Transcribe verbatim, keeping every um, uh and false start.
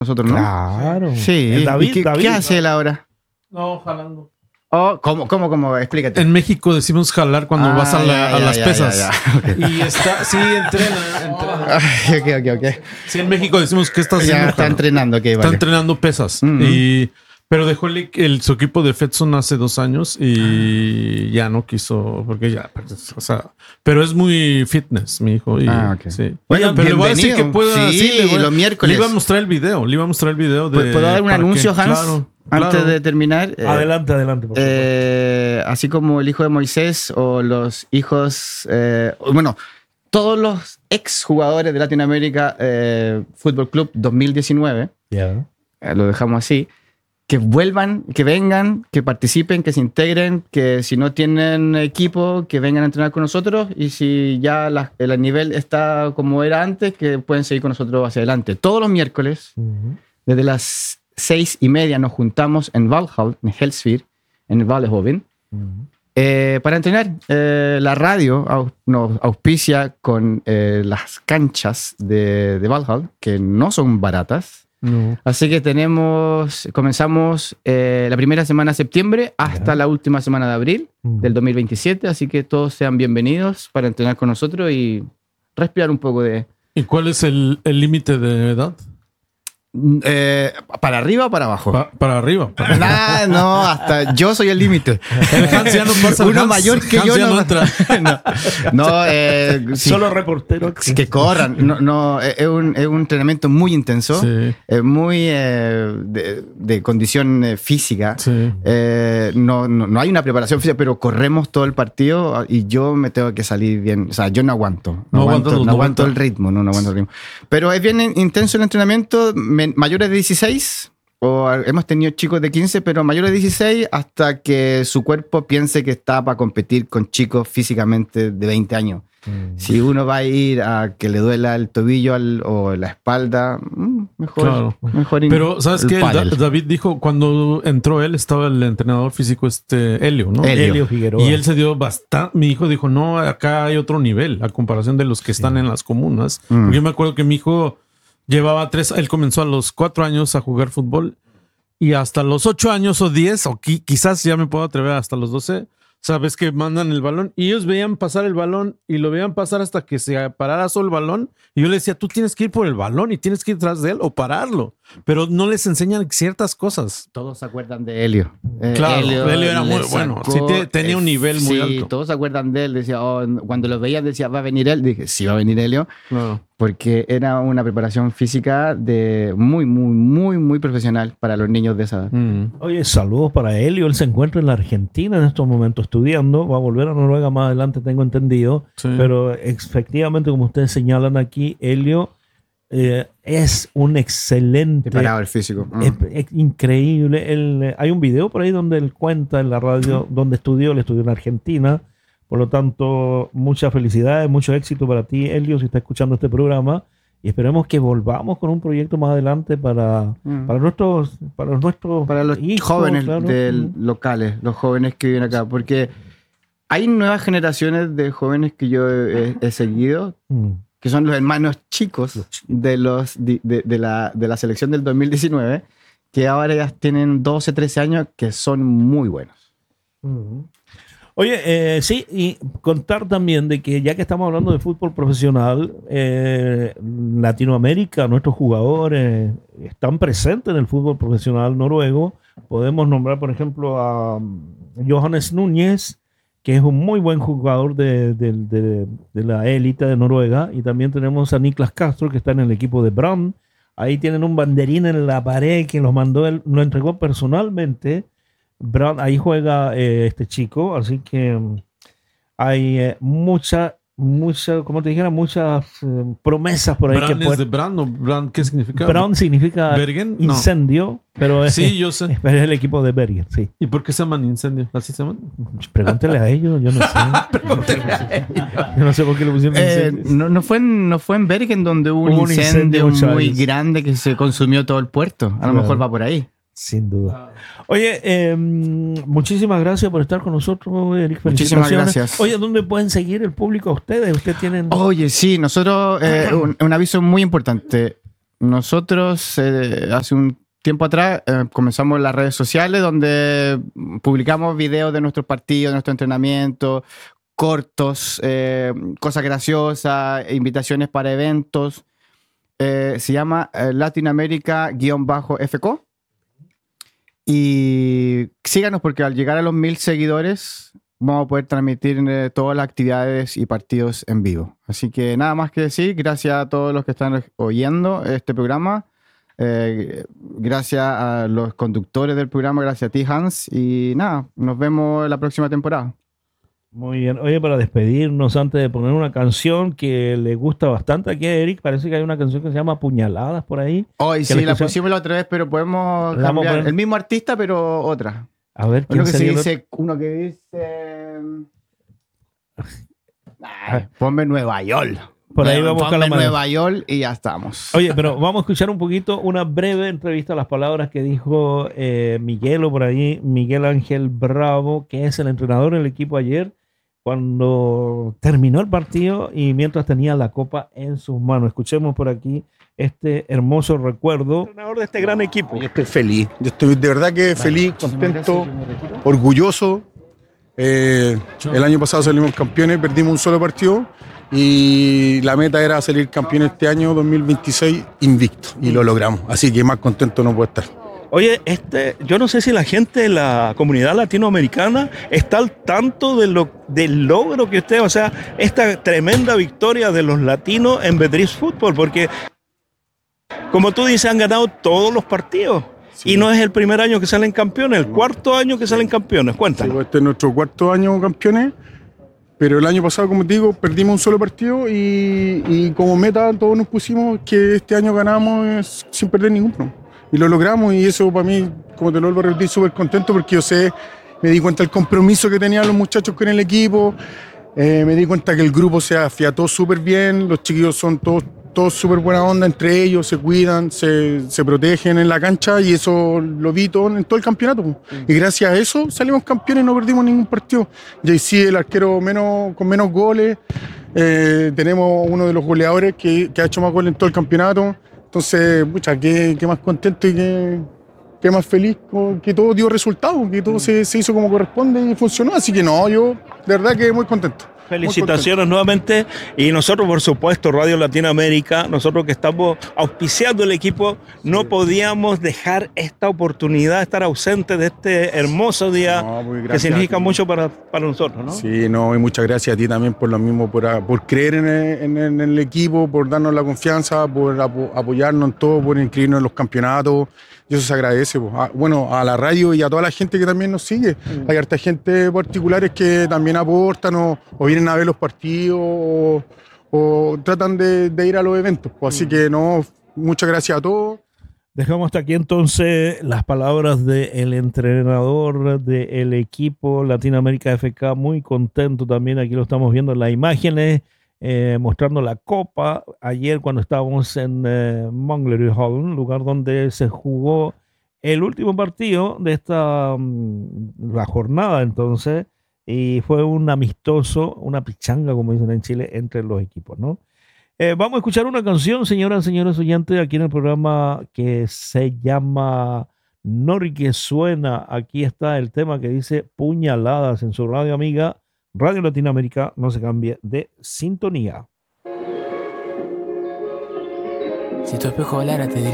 nosotros, ¿no? Claro. Sí. El David, ¿Y qué, David. ¿Qué hace él ahora? No, jalando. Oh, ¿cómo, cómo, cómo? Explícate. En México decimos jalar cuando Ah, vas a, la- ya, a ya, las ya, pesas. ya, ya. Okay. Y está, sí, entrena, entrena. Ay, ok, ok, ok. Sí, en México decimos que está haciendo. Ya está Jalar. entrenando, ok, Está vale. entrenando pesas. Ujú. Y, pero dejó el, el- su equipo de Fedson hace dos años y ya no quiso, porque ya, pues, o sea, pero es muy fitness, mi hijo. Y, Ah, ok. sí. Bueno, Oye, pero le voy a decir que bienvenido. pueda. Sí, le voy a- los miércoles. Le iba a mostrar el video, le iba a mostrar el video de. ¿Puedo dar un para anuncio, que- Hans? Claro, Antes claro. de terminar. Eh, Adelante, adelante. Por favor. eh, así como el hijo de Moisés o los hijos, eh, bueno, todos los ex jugadores de Latinoamérica eh, Fútbol Club dos mil diecinueve, Ya. eh, lo dejamos así, que vuelvan, que vengan, que participen, que se integren, que si no tienen equipo, que vengan a entrenar con nosotros y si ya la- el nivel está como era antes, que pueden seguir con nosotros hacia adelante. Todos los miércoles, Ujú. desde las seis y media nos juntamos en Valhall, en Hellsfyr, en el Vallehoven, Ujú. eh, para entrenar. Eh, la radio au- nos auspicia con eh, las canchas de, de Valhall, que no son baratas. No. Así que tenemos, comenzamos eh, la primera semana de septiembre hasta Ya. la última semana de abril Ujú. del dos mil veintisiete. Así que todos sean bienvenidos para entrenar con nosotros y respirar un poco de... ¿Y cuál es el el límite de edad? Eh, ¿Para arriba o para abajo? Pa- para arriba. Para Nah, no, hasta yo soy el límite. El Hans ya no pasa. Uno Hans- mayor que Hans yo ya no, no entra. no, no, eh, sí, Solo reportero. sí, que corran. No, no, es, es un, es un entrenamiento muy intenso, Sí, es muy eh, de, de condición eh, física. sí. Eh, no, no, no hay una preparación física, pero corremos todo el partido y yo me tengo que salir bien. O sea, yo no aguanto. No, No aguanto, aguantas los no aguanto el noventa. ritmo. No, no aguanto el ritmo. Pero es bien intenso el entrenamiento. Men- mayores de dieciséis, o a- hemos tenido chicos de quince, pero mayores de dieciséis hasta que su cuerpo piense que está para competir con chicos físicamente de veinte años. Mm. Si uno va a ir a que le duela el tobillo al- o la espalda, mm, mejor. Claro. mejor in- Pero, ¿sabes el qué? Da- pádel. David dijo, cuando entró él, estaba el entrenador físico, este Helio, ¿no? Helio. Helio Figueroa. Y él se dio bastante. Mi hijo dijo, no, acá hay otro nivel a comparación de los que están en las comunas. Mm. Porque yo me acuerdo que mi hijo llevaba tres, él comenzó a los cuatro años a jugar fútbol y hasta los ocho años o diez, o qui- quizás ya me puedo atrever hasta los doce. Sabes que mandan el balón y ellos veían pasar el balón y lo veían pasar hasta que se parara solo el balón. Y yo le decía, tú tienes que ir por el balón y tienes que ir tras de él o pararlo. Pero no les enseñan ciertas cosas. Todos se acuerdan de Helio. Eh, Claro, Helio era le muy bueno. sacó- Sí, te- tenía un nivel muy sí, alto. todos se acuerdan de él. Decía, oh, cuando lo veían, decía, va a venir él. Dije, sí, va a venir Helio. Porque era una preparación física de muy, muy, muy, muy profesional para los niños de esa edad. Mm. Oye, saludos para Helio. Él se encuentra en la Argentina en estos momentos estudiando. Va a volver a Noruega más adelante, tengo entendido. Sí. Pero efectivamente, como ustedes señalan aquí, Helio eh, es un excelente... Preparado el físico. Mm. Es, es increíble. Él, eh, hay un video por ahí donde él cuenta en la radio donde estudió. Él estudió en Argentina. Por lo tanto, muchas felicidades, mucho éxito para ti, Helio, si está escuchando este programa. Y esperemos que volvamos con un proyecto más adelante para, Mm. para nuestros para nuestros Para los hijos, jóvenes claro. del- Mm. locales, los jóvenes que viven acá. Porque hay nuevas generaciones de jóvenes que yo he, he seguido, Mm. que son los hermanos chicos de, los, de, de- de la, de la selección del dos mil diecinueve, que ahora ya tienen doce, trece años, que son muy buenos. Mm. Oye, eh, sí, y contar también de que ya que estamos hablando de fútbol profesional, eh, Latinoamérica, nuestros jugadores están presentes en el fútbol profesional noruego. Podemos nombrar, por ejemplo, a um, Johannes Núñez, que es un muy buen jugador de, de- de- de la élite de Noruega. Y también tenemos a Niklas Castro, que está en el equipo de Brann. Ahí tienen un banderín en la pared que los mandó, él lo entregó personalmente. Brann, ahí juega eh, este chico, así que um, hay eh, mucha, mucha, como te dijera, muchas eh, promesas por ahí ¿Brand que es de pueden. Brand o Brand? ¿Qué significa? Brann significa ¿Bergen? No. incendio, pero es, Sí, yo sé. es el equipo de Bergen, sí. ¿Y por qué se llaman incendio? ¿Así se llaman? Pregúntele a ellos, yo no sé. Yo no sé por qué le pusieron Eh, incendio. no, no, fue en, no fue en Bergen donde hubo un Hubo un incendio, incendio, muy Charles. grande que se consumió todo el puerto. A lo Claro. mejor va por ahí. Sin duda. Oye, eh, muchísimas gracias por estar con nosotros, Eric. Muchísimas Felicitaciones. gracias. Oye, ¿dónde pueden seguir el público a ustedes? Ustedes tienen... Oye, sí, nosotros, eh, un, un aviso muy importante. nosotros eh, hace un tiempo atrás eh, comenzamos las redes sociales donde publicamos videos de nuestros partidos, de nuestro entrenamiento, cortos, eh, cosas graciosas, invitaciones para eventos. Eh, se llama eh, Latinoamérica-F C. Y síganos porque al llegar a los mil seguidores vamos a poder transmitir eh, todas las actividades y partidos en vivo. Así que nada más que decir, gracias a todos los que están oyendo este programa. Eh, gracias a los conductores del programa, gracias a ti, Hans. Y nada, nos vemos la próxima temporada. Muy bien. Oye, para despedirnos, antes de poner una canción que le gusta bastante aquí a Eric, parece que hay una canción que se llama Puñaladas por ahí. Hoy sí, la pusimos la otra vez, pero podemos La vamos a cambiar. poner- El mismo artista, pero otra. A ver, ¿quién Uno que, se sería el dice, uno que dice... Ay, ponme Nueva York. Por ahí vamos a buscar la Ponme manera. Nueva York y ya estamos. Oye, pero vamos a escuchar un poquito una breve entrevista a las palabras que dijo eh, Miguel o por ahí, Miguel Ángel Bravo, que es el entrenador del equipo ayer, cuando terminó el partido y mientras tenía la copa en sus manos. Escuchemos por aquí este hermoso recuerdo. Entrenador de este gran equipo. Yo estoy feliz, yo estoy de verdad que feliz, contento, orgulloso. Eh, el año pasado salimos campeones, perdimos un solo partido y la meta era salir campeón este año dos mil veintiséis invicto y lo logramos, así que más contento no puedo estar. Oye, este, yo no sé si la gente de la comunidad latinoamericana está al tanto de lo, del logro que usted, o sea, esta tremenda victoria de los latinos en Beatriz Fútbol, porque como tú dices, han ganado todos los partidos. Sí. Y no es el primer año que salen campeones, el cuarto año que salen campeones. Sí, Cuéntanos. pues este es nuestro cuarto año campeones, pero el año pasado, como te digo, perdimos un solo partido y, y como meta todos nos pusimos que este año ganamos sin perder ninguno. Y lo logramos y eso para mí, como te lo vuelvo a repetir, súper contento porque yo sé, me di cuenta del compromiso que tenían los muchachos con el equipo, eh, me di cuenta que el grupo se afiató súper bien, los chiquillos son todos todos súper buena onda entre ellos, se cuidan, se, se protegen en la cancha y eso lo vi todo en todo el campeonato. Mm. Y gracias a eso salimos campeones y no perdimos ningún partido. J C, el arquero menos, con menos goles, eh, tenemos uno de los goleadores que, que ha hecho más goles en todo el campeonato. Entonces, pucha, qué, qué más contento y qué, qué más feliz con, que todo dio resultado, que todo mm. se, se hizo como corresponde y funcionó. Así que no, yo de verdad que muy contento. Felicitaciones nuevamente y nosotros por supuesto Radio Latinoamérica, nosotros que estamos auspiciando el equipo, no podíamos dejar esta oportunidad de estar ausentes de este hermoso día no, que significa mucho para, para nosotros, ¿no? Sí, no, y muchas gracias a ti también por lo mismo, por, por creer en el, en, el, en el equipo, por darnos la confianza, por apo, apoyarnos en todo, por inscribirnos en los campeonatos. Y eso se agradece, pues. A, bueno, a la radio y a toda la gente que también nos sigue. Mm. Hay harta gente particulares que también aportan o, o vienen a ver los partidos o, o tratan de, de ir a los eventos. Pues. Así mm. que no, muchas gracias a todos. Dejamos hasta aquí entonces las palabras del entrenador del equipo Latinoamérica F K, muy contento también, aquí lo estamos viendo en las imágenes, eh, mostrando la copa, ayer cuando estábamos en eh, Manglerud Hall, un lugar donde se jugó el último partido de esta um, la jornada entonces, y fue un amistoso, una pichanga como dicen en Chile, entre los equipos, ¿no? Eh, vamos a escuchar una canción, señoras y señores oyentes, aquí en el programa que se llama Nori que suena. Aquí está el tema que dice Puñaladas en su radio amiga, Radio Latinoamérica. No se cambie de sintonía. Si tu espejo hablara, te diría.